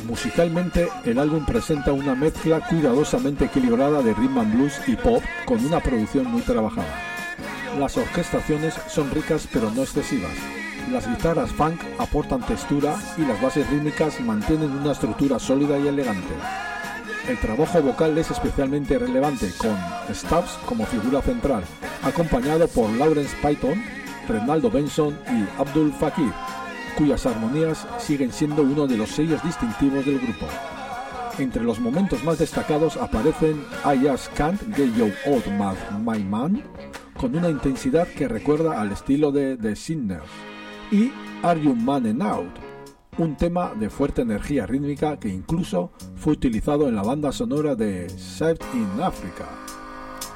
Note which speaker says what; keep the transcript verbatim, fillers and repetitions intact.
Speaker 1: Musicalmente, el álbum presenta una mezcla cuidadosamente equilibrada de rhythm and blues y pop con una producción muy trabajada. Las orquestaciones son ricas pero no excesivas. Las guitarras funk aportan textura y las bases rítmicas mantienen una estructura sólida y elegante. El trabajo vocal es especialmente relevante, con Stubbs como figura central, acompañado por Lawrence Payton, Reynaldo Benson y Abdul Fakir, cuyas armonías siguen siendo uno de los sellos distintivos del grupo. Entre los momentos más destacados aparecen I Just Can't Get You Out of My Mind, con una intensidad que recuerda al estilo de The Sinners, y Are You Man Out, un tema de fuerte energía rítmica que incluso fue utilizado en la banda sonora de Saved in Africa.